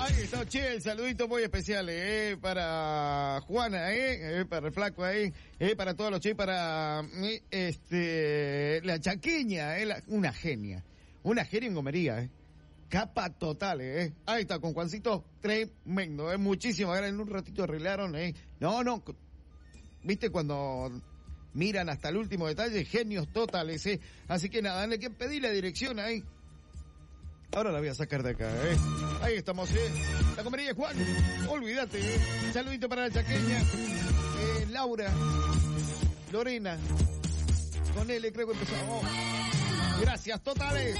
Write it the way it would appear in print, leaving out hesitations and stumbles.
Ahí está, che, el saludito muy especial, para Juana, para el flaco ahí, para todos los che, para, la chaqueña, una genia en gomería, capa total, ahí está, con Juancito, tremendo, muchísimas gracias, en un ratito arreglaron, no, viste cuando miran hasta el último detalle, genios totales, así que nada, hay que pedir la dirección ahí. Ahora la voy a sacar de acá, Ahí estamos, La comería Juan, olvídate, Saludito para la chaqueña, Laura, Lorena, con él creo que empezamos. Gracias totales.